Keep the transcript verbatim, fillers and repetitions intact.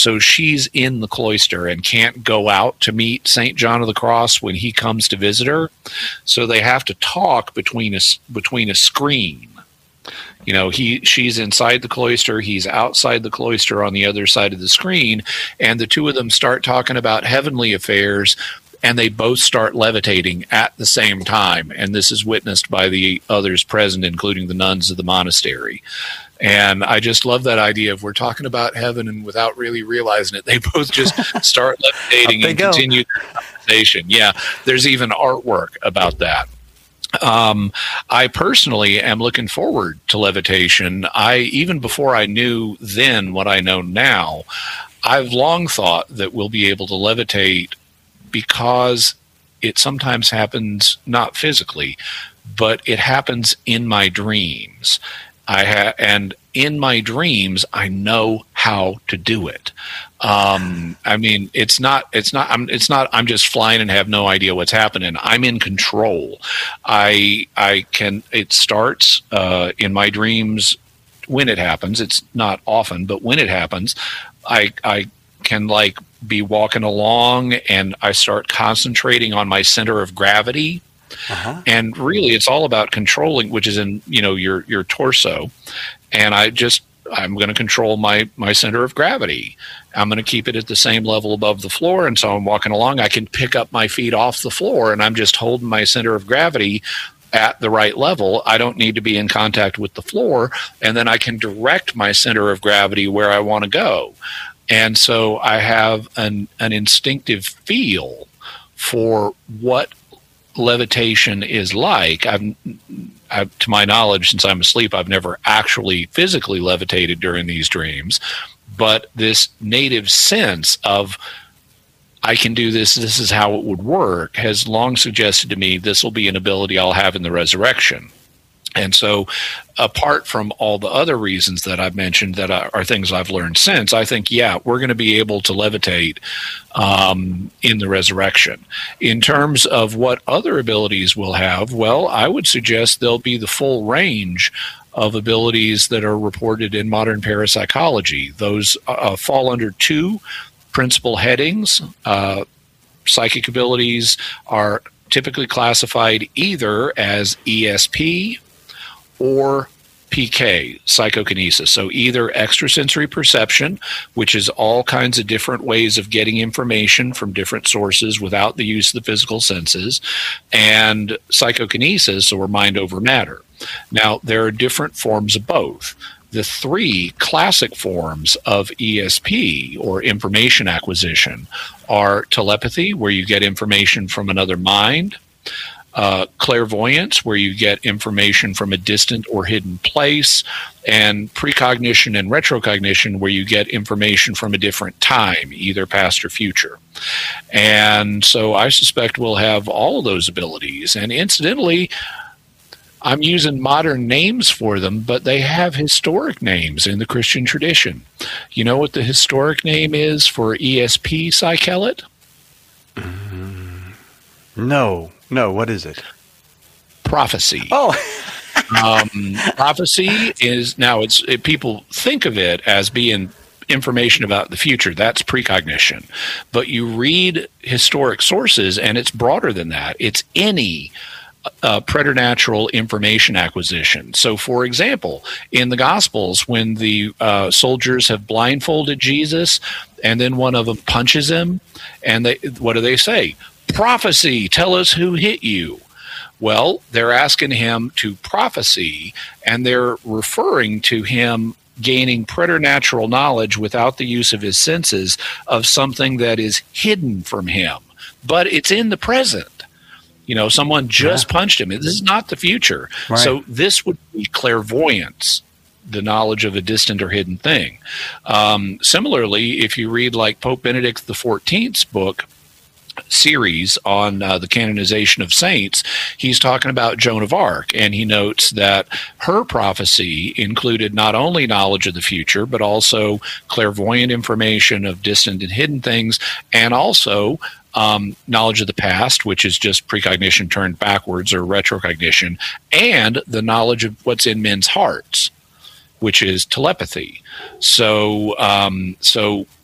So she's in the cloister and can't go out to meet Saint John of the Cross when he comes to visit her. So they have to talk between a, between a screen. You know, he she's inside the cloister, he's outside the cloister on the other side of the screen, and the two of them start talking about heavenly affairs, and they both start levitating at the same time. And this is witnessed by the others present, including the nuns of the monastery. And I just love that idea of we're talking about heaven, and without really realizing it, they both just start levitating and go. continue their conversation. Yeah, there's even artwork about that. Um, I personally am looking forward to levitation. I, even before I knew then what I know now, I've long thought that we'll be able to levitate because it sometimes happens not physically, but it happens in my dreams. I ha- and in my dreams, I know how to do it. Um, I mean, it's not, it's not, I'm, it's not, I'm just flying and have no idea what's happening. I'm in control. I, I can, it starts, uh, in my dreams when it happens. It's not often, but when it happens, I, I can like be walking along and I start concentrating on my center of gravity. Uh-huh. And really, it's all about controlling, which is in, you know, your, your torso. And I just, I'm going to control my, my center of gravity. I'm going to keep it at the same level above the floor. And so I'm walking along, I can pick up my feet off the floor, and I'm just holding my center of gravity at the right level. I don't need to be in contact with the floor. And then I can direct my center of gravity where I want to go. And so I have an, an instinctive feel for what levitation is like. I've, I've, to my knowledge, since I'm asleep, I've never actually physically levitated during these dreams, but this native sense of I can do this, this is how it would work, has long suggested to me this will be an ability I'll have in the resurrection. And so apart from all the other reasons that I've mentioned that are things I've learned since, I think, yeah, we're going to be able to levitate um, in the resurrection. In terms of what other abilities we'll have, well, I would suggest there'll be the full range of abilities that are reported in modern parapsychology. Those uh, fall under two principal headings. Uh, psychic abilities are typically classified either as E S P or P K, psychokinesis. So either extrasensory perception, which is all kinds of different ways of getting information from different sources without the use of the physical senses, and psychokinesis, or mind over matter. Now, there are different forms of both. The three classic forms of E S P, or information acquisition, are telepathy, where you get information from another mind; Uh, clairvoyance, where you get information from a distant or hidden place; and precognition and retrocognition, where you get information from a different time, either past or future. And so I suspect we'll have all of those abilities. And incidentally, I'm using modern names for them, but they have historic names in the Christian tradition. You know what the historic name is for E S P, Psychelet? Mm, no. No, what is it? Prophecy. Oh, um, prophecy is now. It's it, people think of it as being information about the future. That's precognition, but you read historic sources, and it's broader than that. It's any uh, preternatural information acquisition. So, for example, in the Gospels, when the uh, soldiers have blindfolded Jesus, and then one of them punches him, and they what do they say? Prophecy, tell us who hit you. Well, they're asking him to prophesy, and they're referring to him gaining preternatural knowledge without the use of his senses of something that is hidden from him, but it's in the present. You know, someone just yeah. punched him. This is not the future. Right. So this would be clairvoyance, the knowledge of a distant or hidden thing. Um, similarly, if you read like Pope Benedict the fourteenth's book, series on uh, the canonization of saints, he's talking about Joan of Arc, and he notes that her prophecy included not only knowledge of the future, but also clairvoyant information of distant and hidden things, and also um, knowledge of the past, which is just precognition turned backwards, or retrocognition, and the knowledge of what's in men's hearts, which is telepathy. So, um, so